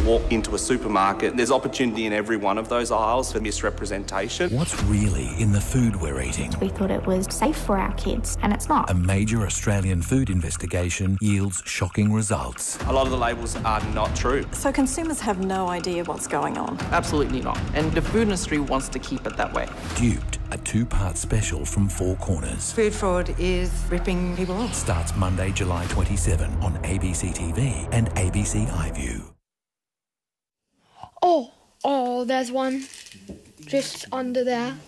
walk into a supermarket, there's opportunity in every one of those aisles for misrepresentation. What's really in the food we're eating? We thought it was safe for our kids, and it's not. A major Australian food investigation yields shocking results. A lot of the labels are not true. So consumers have no idea what's going on. Absolutely not. And the food industry wants to keep it that way. Duped, a two-part special from Four Corners. Food fraud is ripping people off. Starts Monday, July 27 on ABC TV and ABC iView. Oh, there's one just under there.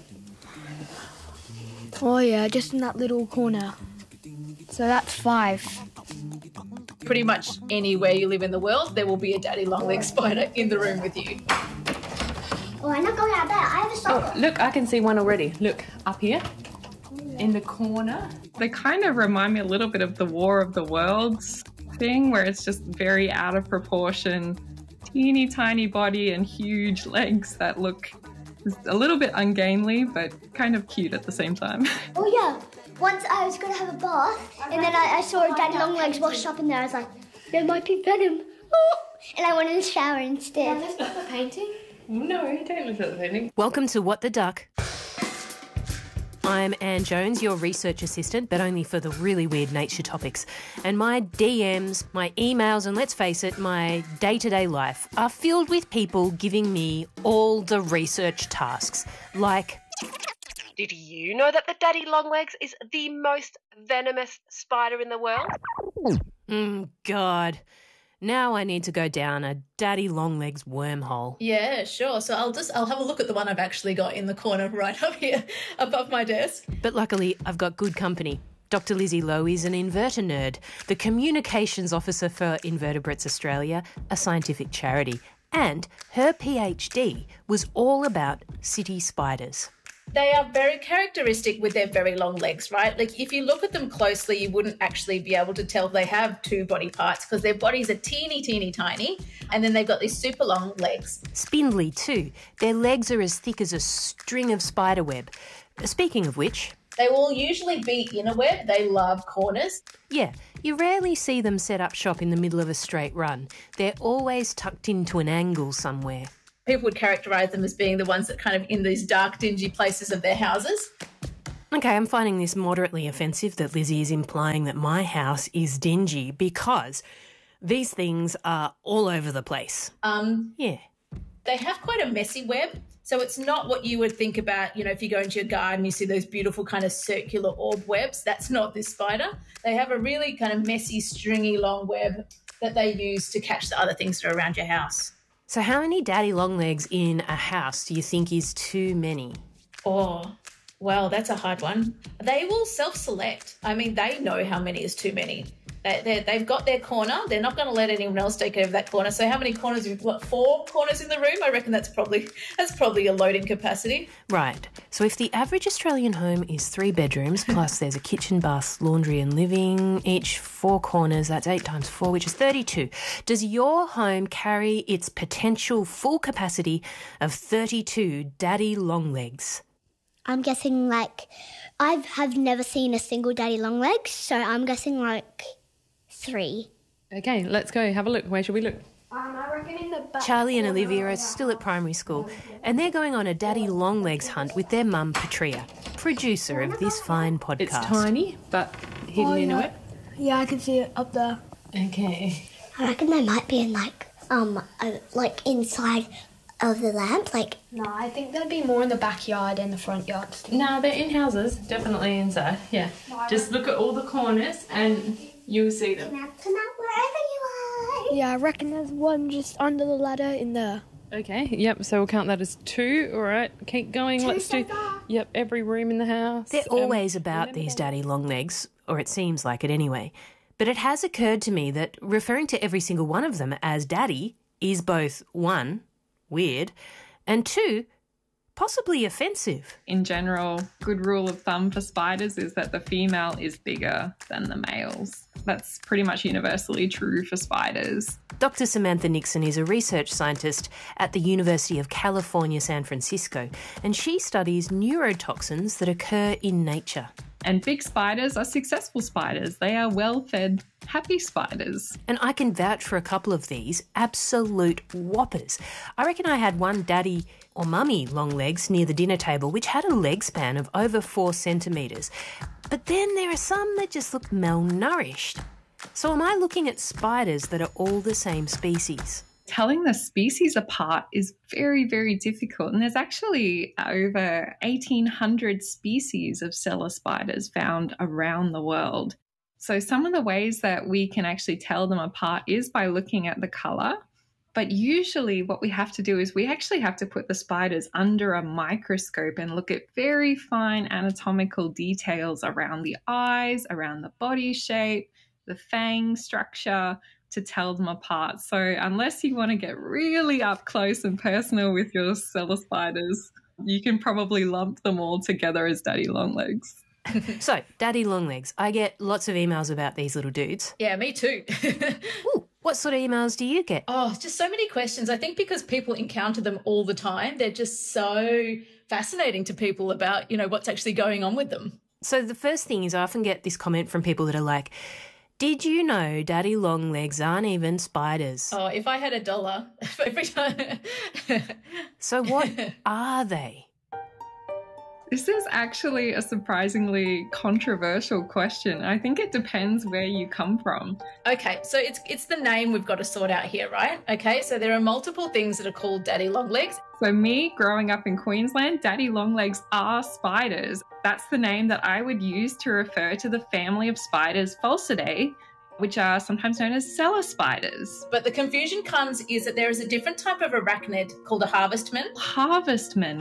Oh yeah, just in that little corner. So that's 5. Pretty much anywhere you live in the world, there will be a daddy long-legged spider in the room with you. Oh, I'm not going out there. I have a sock. Oh, look, I can see one already. Look, up here in the corner. They kind of remind me a little bit of the War of the Worlds thing, where it's just very out of proportion, teeny tiny body and huge legs that look a little bit ungainly, but kind of cute at the same time. Oh, yeah. Once I was going to have a bath, and then I saw a daddy long legs washed up in there. I was like, there might be venom. Oh! And I went in the shower instead. Yeah, let's look at the painting. No, don't look at the painting. Welcome to What the Duck. I'm Anne Jones, your research assistant, but only for the really weird nature topics. And my DMs, my emails, and let's face it, my day-to-day life are filled with people giving me all the research tasks, like... Did you know that the daddy longlegs is the most venomous spider in the world? God. Now I need to go down a daddy longlegs wormhole. Yeah, sure. So I'll have a look at the one I've actually got in the corner right up here above my desk. But luckily, I've got good company. Dr. Lizzie Lowe is an inverter nerd, the communications officer for Invertebrates Australia, a scientific charity. And her PhD was all about city spiders. They are very characteristic with their very long legs, right? Like if you look at them closely, you wouldn't actually be able to tell they have 2 body parts because their bodies are teeny, teeny, tiny. And then they've got these super long legs. Spindly too. Their legs are as thick as a string of spider web. Speaking of which... They will usually be in a web. They love corners. Yeah, you rarely see them set up shop in the middle of a straight run. They're always tucked into an angle somewhere. People would characterise them as being the ones that kind of in these dark, dingy places of their houses. Okay, I'm finding this moderately offensive that Lizzie is implying that my house is dingy because these things are all over the place. Yeah. They have quite a messy web, so it's not what you would think about, you know, if you go into your garden, you see those beautiful kind of circular orb webs. That's not this spider. They have a really kind of messy, stringy, long web that they use to catch the other things that are around your house. So how many daddy longlegs in a house do you think is too many? Oh, well, that's a hard one. They will self-select. I mean, they know how many is too many. They've got their corner. They're not going to let anyone else take over that corner. So how many corners? You've got 4 corners in the room. I reckon that's probably a loading capacity. Right. So if the average Australian home is 3 bedrooms, plus there's a kitchen, bath, laundry and living, each 4 corners, that's 8 times 4, which is 32. Does your home carry its potential full capacity of 32 daddy longlegs? I'm guessing I have never seen a single daddy longlegs, so I'm guessing 3. Okay, let's go. Have a look. Where should we look? I reckon in the back. Charlie and Olivia are still at primary school and they're going on a daddy longlegs hunt with their mum, Patria, producer of this fine podcast. It's tiny, but hidden in a web. Yeah, I can see it up there. Okay. I reckon they might be in inside of the lamp, No, I think they'd be more in the backyard and the front yards. No, they're in houses, definitely inside, yeah. Just look at all the corners and you'll see them. Come out wherever you are. Yeah, I reckon there's one just under the ladder in there. Okay, yep, so we'll count that as 2. All right, keep going. Let's do, yep, every room in the house. They're always about these daddy longlegs, or it seems like it anyway. But it has occurred to me that referring to every single one of them as daddy is both, 1, weird, and 2, possibly offensive. In general, good rule of thumb for spiders is that the female is bigger than the males. That's pretty much universally true for spiders. Dr. Samantha Nixon is a research scientist at the University of California, San Francisco, and she studies neurotoxins that occur in nature. And big spiders are successful spiders. They are well-fed, happy spiders. And I can vouch for a couple of these absolute whoppers. I reckon I had one daddy or mummy longlegs near the dinner table, which had a leg span of over 4 centimetres. But then there are some that just look malnourished. So am I looking at spiders that are all the same species? Telling the species apart is very, very difficult. And there's actually over 1,800 species of cellar spiders found around the world. So some of the ways that we can actually tell them apart is by looking at the colour. But usually what we have to do is we actually have to put the spiders under a microscope and look at very fine anatomical details around the eyes, around the body shape, the fang structure, to tell them apart. So unless you want to get really up close and personal with your cellar spiders, you can probably lump them all together as daddy longlegs. So, daddy longlegs, I get lots of emails about these little dudes. Yeah, me too. Ooh, what sort of emails do you get? Oh, just so many questions. I think because people encounter them all the time, they're just so fascinating to people about, what's actually going on with them. So the first thing is I often get this comment from people that are like, did you know daddy longlegs aren't even spiders? Oh, if I had $1 every time. So what are they? This is actually a surprisingly controversial question. I think it depends where you come from. Okay, so it's the name we've got to sort out here, right? Okay, so there are multiple things that are called daddy longlegs. So me, growing up in Queensland, daddy longlegs are spiders. That's the name that I would use to refer to the family of spiders Phalcidae, which are sometimes known as cellar spiders. But the confusion comes is that there is a different type of arachnid called a harvestman. Harvestman?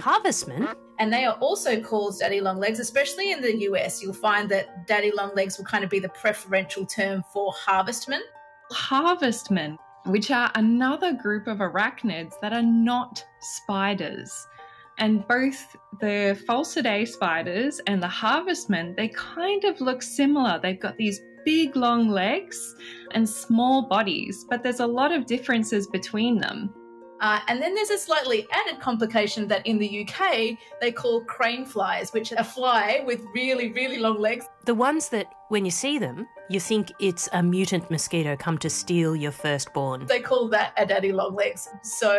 And they are also called daddy longlegs, especially in the US. You'll find that daddy longlegs will kind of be the preferential term for harvestman. Harvestmen, which are another group of arachnids that are not spiders. And both the Phalcidae spiders and the harvestmen, they kind of look similar. They've got these big long legs and small bodies, but there's a lot of differences between them. And then there's a slightly added complication that in the UK they call crane flies, which are a fly with really, really long legs. The ones that, when you see them, you think it's a mutant mosquito come to steal your firstborn. They call that a daddy longlegs. So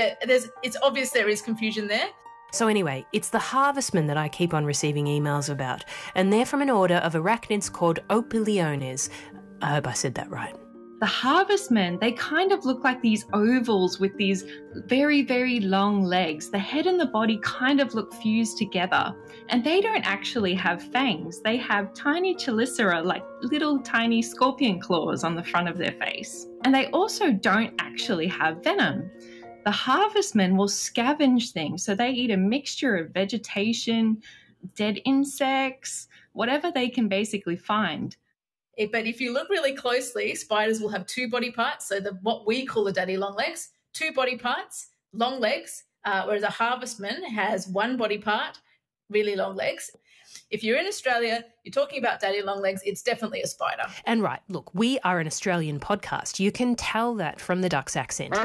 it's obvious there is confusion there. So anyway, it's the harvestmen that I keep on receiving emails about, and they're from an order of arachnids called Opiliones. I hope I said that right. The harvestmen, they kind of look like these ovals with these very, very long legs. The head and the body kind of look fused together. And they don't actually have fangs. They have tiny chelicera, like little tiny scorpion claws on the front of their face. And they also don't actually have venom. The harvestmen will scavenge things. So they eat a mixture of vegetation, dead insects, whatever they can basically find. But if you look really closely, spiders will have 2 body parts. So what we call the daddy longlegs, 2 body parts, long legs, whereas a harvestman has 1 body part, really long legs. If you're in Australia, you're talking about daddy longlegs, it's definitely a spider. And right, look, we are an Australian podcast. You can tell that from the duck's accent.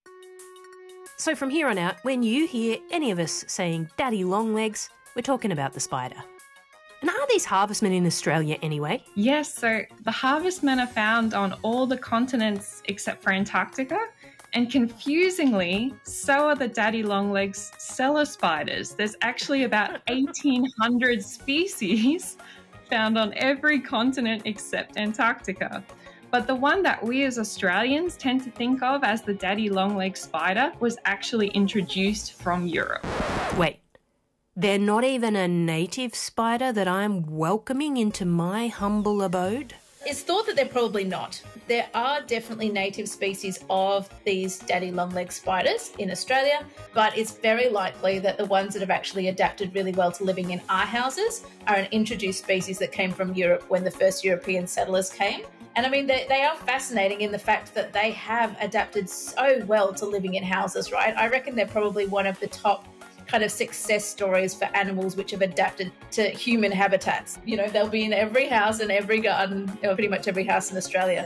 So from here on out, when you hear any of us saying daddy longlegs, we're talking about the spider. And are these harvestmen in Australia anyway? Yes, so the harvestmen are found on all the continents except for Antarctica. And confusingly, so are the daddy longlegs cellar spiders. There's actually about 1,800 species found on every continent except Antarctica. But the one that we as Australians tend to think of as the daddy longleg spider was actually introduced from Europe. Wait. They're not even a native spider that I'm welcoming into my humble abode? It's thought that they're probably not. There are definitely native species of these daddy longleg spiders in Australia, but it's very likely that the ones that have actually adapted really well to living in our houses are an introduced species that came from Europe when the first European settlers came. And I mean, they are fascinating in the fact that they have adapted so well to living in houses, right? I reckon they're probably one of the top kind of success stories for animals which have adapted to human habitats. You know, they'll be in every house and every garden, or pretty much every house in Australia.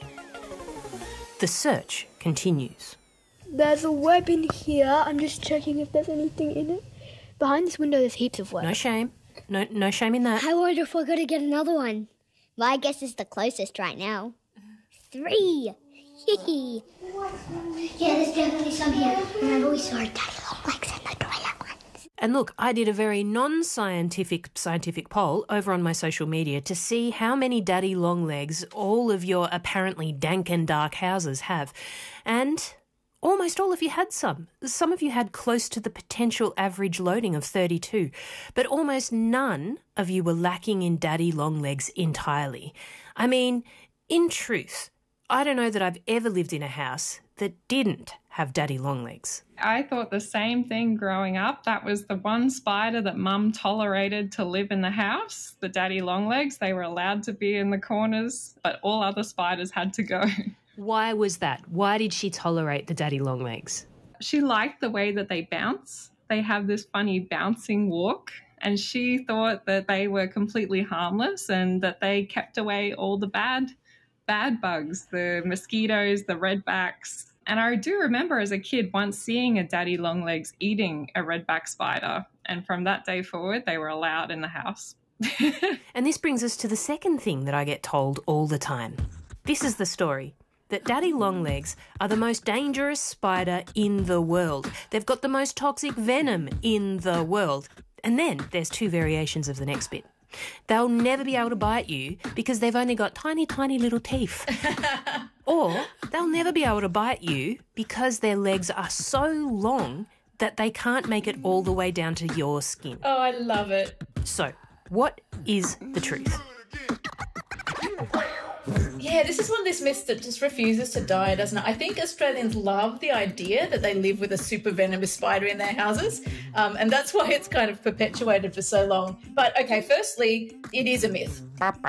The search continues. There's a web in here. I'm just checking if there's anything in it. Behind this window, there's heaps of web. No shame. No shame in that. I wonder if we're going to get another one. Well, I guess it's the closest right now. 3. Yeah, there's definitely some here. Remember we saw daddy long legs in the toilet once. And look, I did a very non-scientific poll over on my social media to see how many daddy long legs all of your apparently dank and dark houses have. And almost all of you had some. Some of you had close to the potential average loading of 32, but almost none of you were lacking in daddy long legs entirely. I mean, in truth, I don't know that I've ever lived in a house that didn't have daddy long legs. I thought the same thing growing up. That was the one spider that Mum tolerated to live in the house, the daddy long legs. They were allowed to be in the corners, but all other spiders had to go. Why was that? Why did she tolerate the daddy long legs? She liked the way that they bounce. They have this funny bouncing walk, and she thought that they were completely harmless and that they kept away all the bad bugs, the mosquitoes, the redbacks. And I do remember as a kid once seeing a daddy long legs eating a redback spider. And from that day forward, they were allowed in the house. And this brings us to the second thing that I get told all the time. This is the story. That daddy long legs are the most dangerous spider in the world. They've got the most toxic venom in the world. And then there's 2 variations of the next bit. They'll never be able to bite you because they've only got tiny, tiny little teeth. Or they'll never be able to bite you because their legs are so long that they can't make it all the way down to your skin. Oh, I love it. So, what is the truth? Yeah, this is one of these myths that just refuses to die, doesn't it? I think Australians love the idea that they live with a super venomous spider in their houses, and that's why it's kind of perpetuated for so long. But, okay, firstly, it is a myth.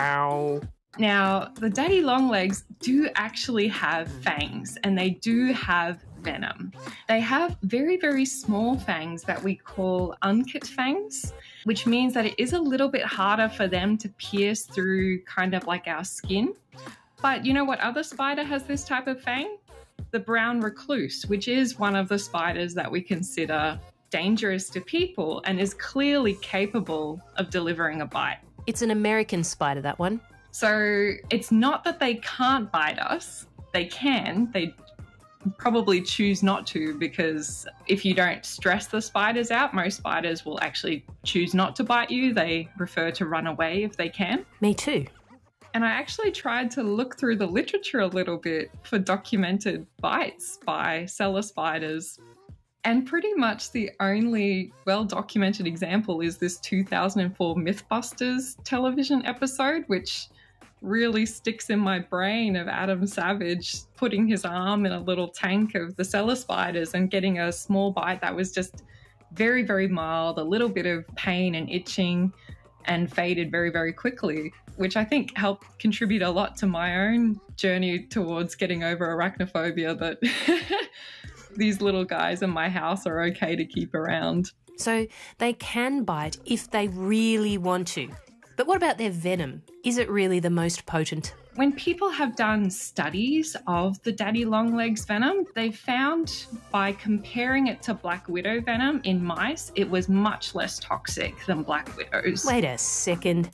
Now, the daddy long legs do actually have fangs, and they do have venom. They have very, very small fangs that we call uncut fangs, which means that it is a little bit harder for them to pierce through kind of like our skin. But you know what other spider has this type of fang? The brown recluse, which is one of the spiders that we consider dangerous to people and is clearly capable of delivering a bite. It's an American spider, that one. So it's not that they can't bite us. They can. They probably choose not to, because if you don't stress the spiders out, most spiders will actually choose not to bite you. They prefer to run away if they can. Me too. And I actually tried to look through the literature a little bit for documented bites by cellar spiders. And pretty much the only well-documented example is this 2004 Mythbusters television episode, which really sticks in my brain, of Adam Savage putting his arm in a little tank of the cellar spiders and getting a small bite that was just very, very mild, a little bit of pain and itching, and faded very, very quickly, which I think helped contribute a lot to my own journey towards getting over arachnophobia, that these little guys in my house are okay to keep around. So they can bite if they really want to. But what about their venom? Is it really the most potent? When people have done studies of the daddy longlegs venom, they've found by comparing it to black widow venom in mice, it was much less toxic than black widows. Wait a second.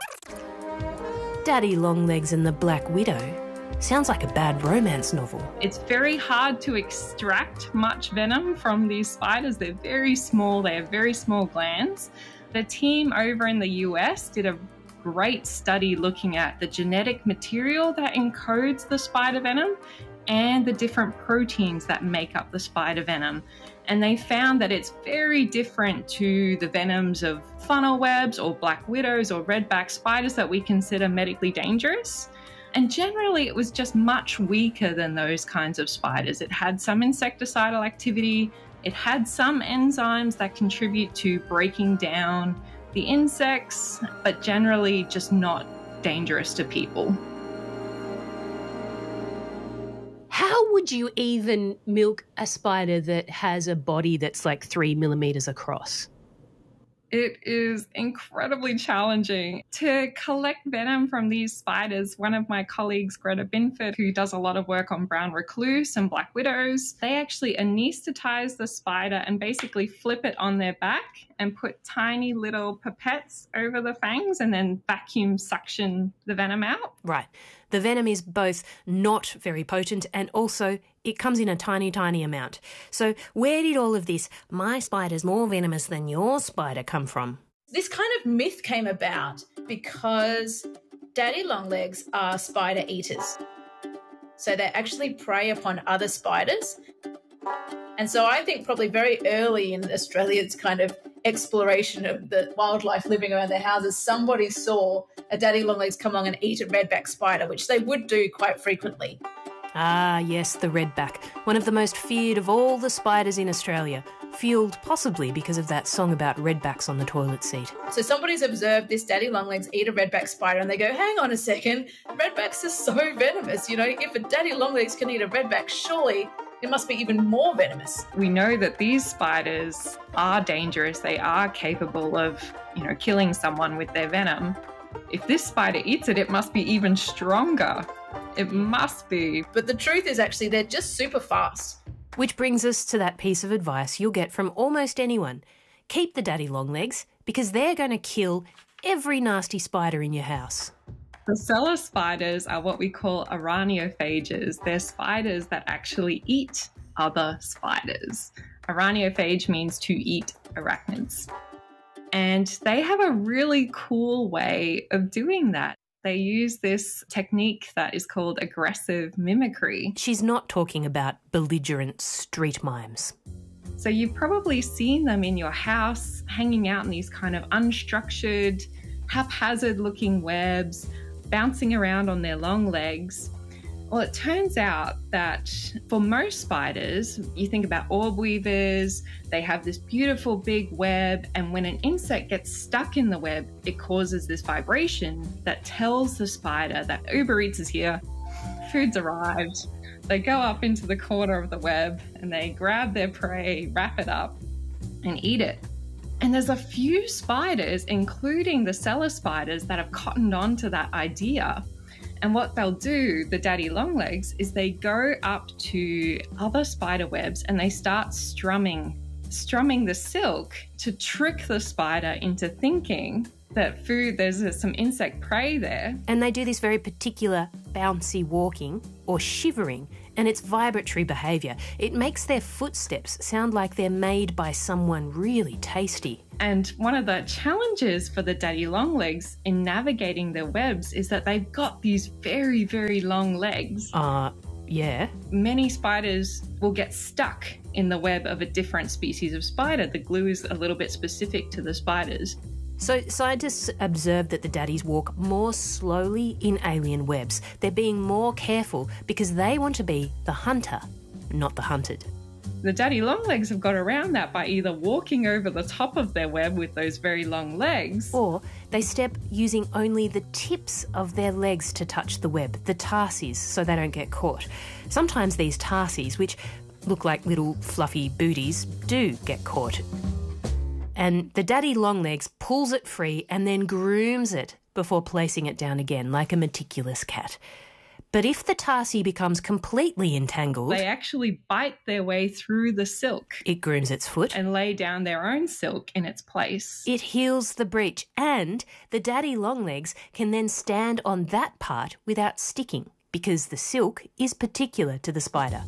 Daddy longlegs and the black widow? Sounds like a bad romance novel. It's very hard to extract much venom from these spiders. They're very small. They have very small glands. The team over in the US did a great study looking at the genetic material that encodes the spider venom and the different proteins that make up the spider venom. And they found that it's very different to the venoms of funnel webs or black widows or redback spiders that we consider medically dangerous. And generally it was just much weaker than those kinds of spiders. It had some insecticidal activity, it had some enzymes that contribute to breaking down the insects, but generally just not dangerous to people. How would you even milk a spider that has a body that's like 3 millimeters across? It is incredibly challenging. To collect venom from these spiders, one of my colleagues, Greta Binford, who does a lot of work on brown recluse and black widows, they actually anesthetize the spider and basically flip it on their back and put tiny little pipettes over the fangs and then vacuum suction the venom out. Right. The venom is both not very potent and also it comes in a tiny, tiny amount. So where did all of this, my spider's more venomous than your spider, come from? This kind of myth came about because daddy longlegs are spider eaters. So they actually prey upon other spiders. And so I think probably very early in Australia's kind of exploration of the wildlife living around their houses, somebody saw a daddy longlegs come along and eat a redback spider, which they would do quite frequently. Ah, yes, the redback, one of the most feared of all the spiders in Australia, fueled possibly because of that song about redbacks on the toilet seat. So somebody's observed this daddy longlegs eat a redback spider and they go, hang on a second, redbacks are so venomous. You know, if a daddy longlegs can eat a redback, surely it must be even more venomous. We know that these spiders are dangerous. They are capable of, killing someone with their venom. If this spider eats it, it must be even stronger. It must be. But the truth is actually they're just super fast. Which brings us to that piece of advice you'll get from almost anyone. Keep the daddy longlegs because they're going to kill every nasty spider in your house. The cellar spiders are what we call araneophages. They're spiders that actually eat other spiders. Araneophage means to eat arachnids. And they have a really cool way of doing that. They use this technique that is called aggressive mimicry. She's not talking about belligerent street mimes. So you've probably seen them in your house hanging out in these kind of unstructured, haphazard-looking webs, bouncing around on their long legs. Well, it turns out that for most spiders, you think about orb weavers, they have this beautiful big web, and when an insect gets stuck in the web, it causes this vibration that tells the spider that Uber Eats is here, food's arrived. They go up into the corner of the web and they grab their prey, wrap it up, and eat it. And there's a few spiders, including the cellar spiders, that have cottoned on to that idea. And what they'll do, the daddy longlegs, is they go up to other spider webs and they start strumming the silk to trick the spider into thinking that there's some insect prey there. And they do this very particular bouncy walking or shivering, and it's vibratory behaviour. It makes their footsteps sound like they're made by someone really tasty. And one of the challenges for the daddy longlegs in navigating their webs is that they've got these very, very long legs. Yeah. Many spiders will get stuck in the web of a different species of spider. The glue is a little bit specific to the spiders. So scientists observed that the daddies walk more slowly in alien webs. They're being more careful because they want to be the hunter, not the hunted. The daddy longlegs have got around that by either walking over the top of their web with those very long legs, or they step using only the tips of their legs to touch the web, the tarses, so they don't get caught. Sometimes these tarses, which look like little fluffy booties, do get caught. And the daddy longlegs pulls it free and then grooms it before placing it down again, like a meticulous cat. But if the tarsi becomes completely entangled, they actually bite their way through the silk. It grooms its foot and lay down their own silk in its place. It heals the breach, and the daddy longlegs can then stand on that part without sticking because the silk is particular to the spider.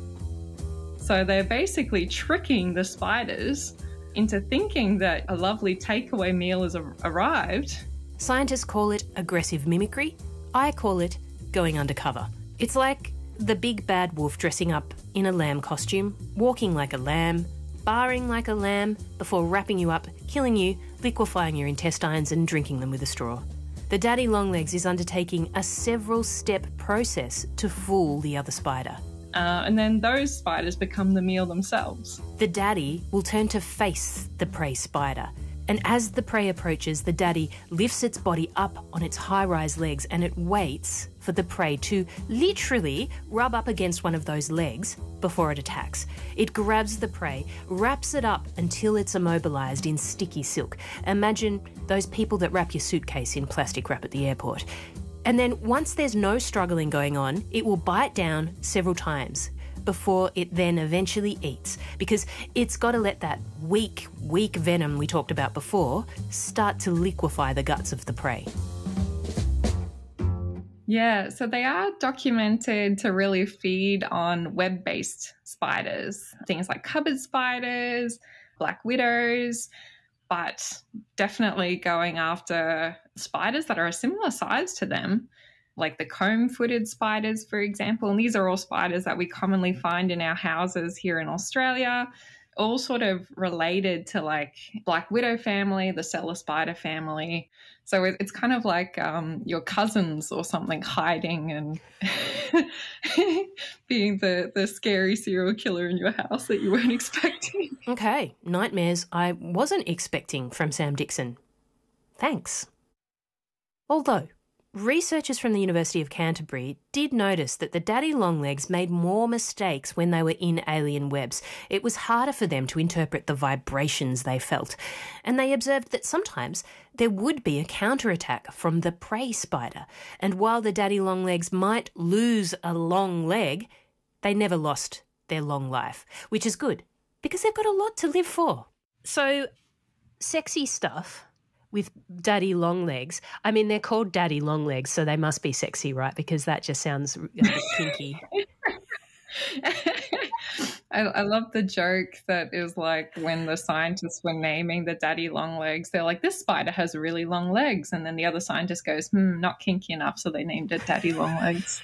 So they're basically tricking the spiders into thinking that a lovely takeaway meal has arrived. Scientists call it aggressive mimicry. I call it going undercover. It's like the big bad wolf dressing up in a lamb costume, walking like a lamb, barring like a lamb before wrapping you up, killing you, liquefying your intestines and drinking them with a straw. The daddy longlegs is undertaking a several-step process to fool the other spider. And then those spiders become the meal themselves. The daddy will turn to face the prey spider, And as the prey approaches, the daddy lifts its body up on its high-rise legs and it waits for the prey to literally rub up against one of those legs before it attacks. It grabs the prey, wraps it up until it's immobilised in sticky silk. Imagine those people that wrap your suitcase in plastic wrap at the airport. And then once there's no struggling going on, it will bite down several times before it then eventually eats, because it's got to let that weak venom we talked about before start to liquefy the guts of the prey. Yeah, so they are documented to really feed on web-based spiders, things like cupboard spiders, black widows, but definitely going after spiders that are a similar size to them, like the comb-footed spiders, for example. And these are all spiders that we commonly find in our houses here in Australia, all sort of related to like black widow family, the cellar spider family. So it's kind of like your cousins or something hiding and being the scary serial killer in your house that you weren't expecting. Okay, nightmares I wasn't expecting from Sam Dixon. Thanks. Although, researchers from the University of Canterbury did notice that the daddy longlegs made more mistakes when they were in alien webs. It was harder for them to interpret the vibrations they felt. And they observed that sometimes there would be a counterattack from the prey spider. And while the daddy longlegs might lose a long leg, they never lost their long life, which is good because they've got a lot to live for. So, sexy stuff with daddy longlegs. I mean, they're called daddy longlegs, so they must be sexy, right? Because that just sounds kinky. I love the joke that is like when the scientists were naming the daddy longlegs, they're like, this spider has really long legs. And then the other scientist goes, not kinky enough, so they named it daddy longlegs.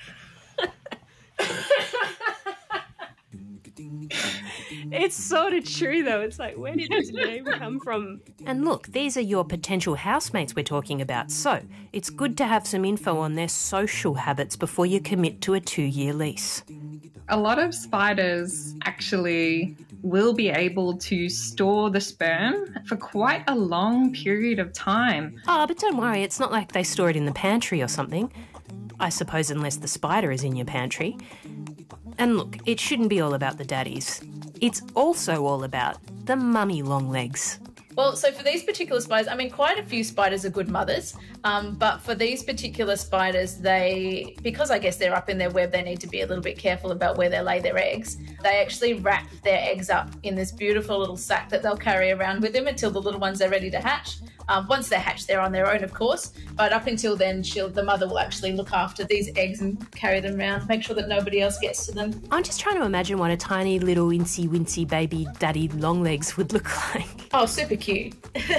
It's sort of true, though. It's like, where did this name come from? And look, these are your potential housemates we're talking about, so it's good to have some info on their social habits before you commit to a 2-year lease. A lot of spiders actually will be able to store the sperm for quite a long period of time. Oh, but don't worry, it's not like they store it in the pantry or something. I suppose unless the spider is in your pantry. And look, it shouldn't be all about the daddies. It's also all about the mummy longlegs. Well, so for these particular spiders, I mean, quite a few spiders are good mothers, but for these particular spiders, because I guess they're up in their web, they need to be a little bit careful about where they lay their eggs. They actually wrap their eggs up in this beautiful little sack that they'll carry around with them until the little ones are ready to hatch. Once they're hatched, they're on their own, of course, but up until then, the mother will actually look after these eggs and carry them around, make sure that nobody else gets to them. I'm just trying to imagine what a tiny little incy-wincy baby daddy longlegs would look like. Oh, super cute.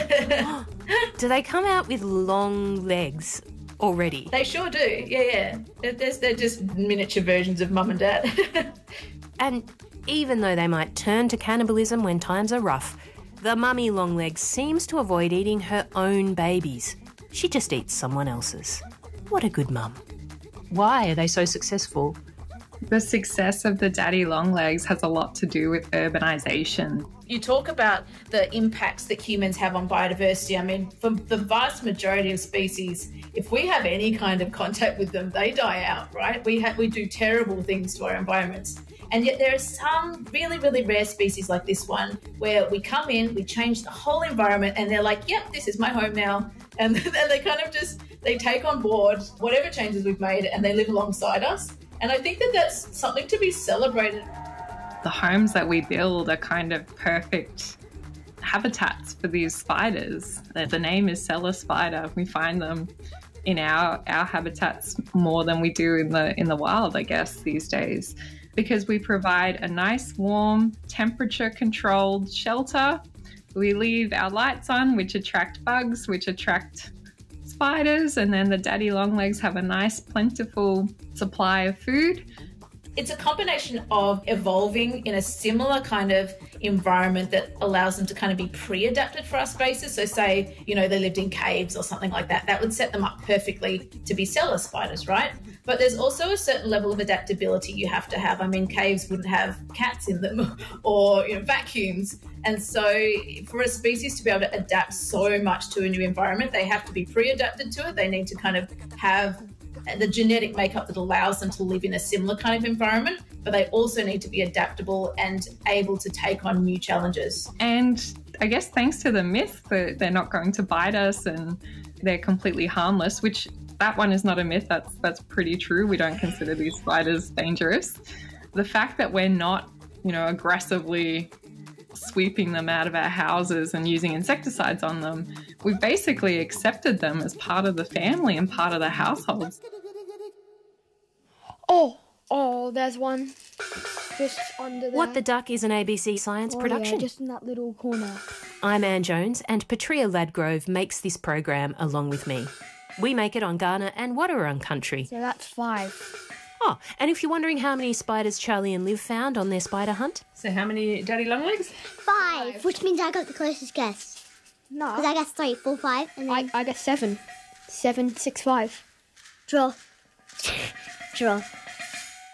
Do they come out with long legs already? They sure do, yeah. They're just miniature versions of mum and dad. And even though they might turn to cannibalism when times are rough, the mummy longlegs seems to avoid eating her own babies. She just eats someone else's. What a good mum. Why are they so successful? The success of the daddy longlegs has a lot to do with urbanization. You talk about the impacts that humans have on biodiversity. I mean, for the vast majority of species, if we have any kind of contact with them, they die out, right? We do terrible things to our environments. And yet there are some really, really rare species like this one where we come in, we change the whole environment, and they're like, yep, this is my home now. And they kind of they take on board whatever changes we've made and they live alongside us. And I think that that's something to be celebrated. The homes that we build are kind of perfect habitats for these spiders. The name is cellar spider. We find them in our habitats more than we do in the wild, I guess, these days, because we provide a nice, warm, temperature-controlled shelter. We leave our lights on, which attract bugs, which attract spiders, and then the daddy longlegs have a nice, plentiful supply of food. It's a combination of evolving in a similar kind of environment that allows them to kind of be pre-adapted for our spaces. So say, they lived in caves or something like that. That would set them up perfectly to be cellar spiders, right? But there's also a certain level of adaptability you have to have. I mean, caves wouldn't have cats in them or vacuums. And so for a species to be able to adapt so much to a new environment, they have to be pre-adapted to it. They need to kind of have the genetic makeup that allows them to live in a similar kind of environment, but they also need to be adaptable and able to take on new challenges. And I guess thanks to the myth that they're not going to bite us and they're completely harmless, which that one is not a myth, that's pretty true. We don't consider these spiders dangerous. The fact that we're not, aggressively sweeping them out of our houses and using insecticides on them, we've basically accepted them as part of the family and part of the household. Oh, there's one just under there. What the Duck is an ABC Science production. Yeah, just in that little corner. I'm Anne Jones, and Patria Ladgrove makes this program along with me. We make it on Kaurna and Wadawurrung country. So that's 5. Oh, and if you're wondering how many spiders Charlie and Liv found on their spider hunt... So how many daddy longlegs? 5, which means I got the closest guess. No. Because I guessed 3, 4, 5, and then... I guess 7. 7, 6, 5. Draw. Draw.